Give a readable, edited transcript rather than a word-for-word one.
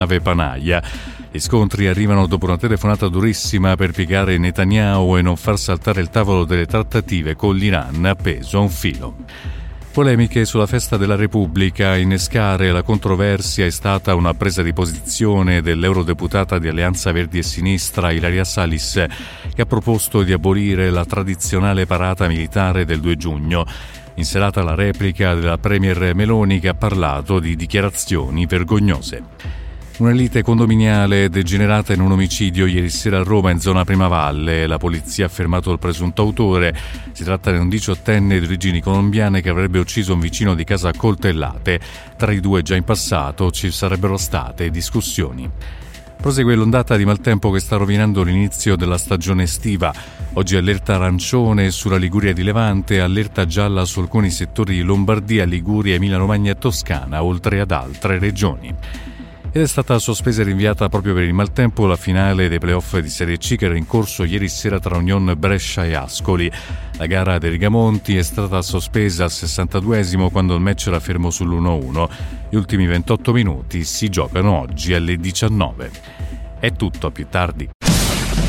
nave Panaia. Gli scontri arrivano dopo una telefonata durissima per piegare Netanyahu e non far saltare il tavolo delle trattative con l'Iran appeso a un filo. Polemiche sulla festa della Repubblica. A innescare la controversia è stata una presa di posizione dell'eurodeputata di Alleanza Verdi e Sinistra Ilaria Salis, che ha proposto di abolire la tradizionale parata militare del 2 giugno. In serata la replica della premier Meloni, che ha parlato di dichiarazioni vergognose. Un'elite condominiale degenerata in un omicidio ieri sera a Roma in zona Primavalle. La polizia ha fermato il presunto autore. Si tratta di un 18enne di origini colombiane che avrebbe ucciso un vicino di casa a coltellate. Tra i due già in passato ci sarebbero state discussioni. Prosegue l'ondata di maltempo che sta rovinando l'inizio della stagione estiva. Oggi allerta arancione sulla Liguria di Levante, allerta gialla su alcuni settori di Lombardia, Liguria, Emilia-Romagna e Toscana, oltre ad altre regioni. Ed è stata sospesa e rinviata proprio per il maltempo la finale dei playoff di Serie C che era in corso ieri sera tra Union Brescia e Ascoli. La gara dei Rigamonti è stata sospesa al 62esimo quando il match era fermo sull'1-1. Gli ultimi 28 minuti si giocano oggi alle 19. È tutto, a più tardi.